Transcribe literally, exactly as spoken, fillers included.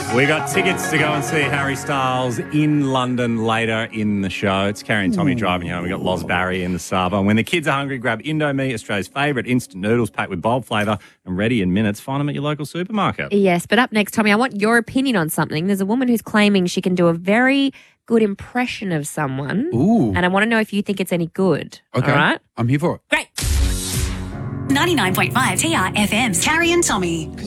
We got tickets to go and see Harry Styles in London later in the show. It's Carrie and Tommy driving you home. We got Loz Barry in the Saba. And when the kids are hungry, grab Indomie, Australia's favourite instant noodles packed with bold flavour and ready in minutes. Find them at your local supermarket. Yes, but up next, Tommy, I want your opinion on something. There's a woman who's claiming she can do a very good impression of someone. Ooh. And I want to know if you think it's any good. Okay. All right? I'm here for it. Great. ninety-nine point five T R F M's Carrie and Tommy.